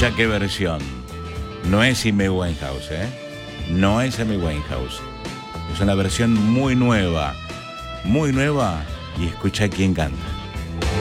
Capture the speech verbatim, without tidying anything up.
Escucha qué versión. No es Amy Winehouse, ¿eh? No es Amy Winehouse. Es una versión muy nueva. Muy nueva. Y escucha quién canta.